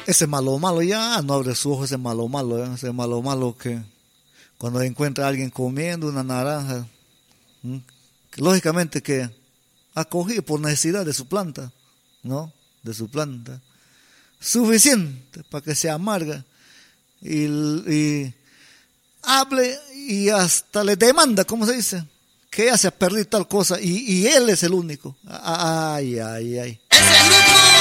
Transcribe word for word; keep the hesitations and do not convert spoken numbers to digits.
ese malo malo ya no abre su ojo, ese malo malo, ¿eh? Ese malo malo que cuando encuentra a alguien comiendo una naranja, ¿m? Que lógicamente que ha cogido por necesidad de su planta, ¿no? De su planta. Suficiente para que se amarga y, y hable y hasta le demanda, ¿cómo se dice? Que ella se ha perdido tal cosa y, y él es el único. Ay, ay, ay.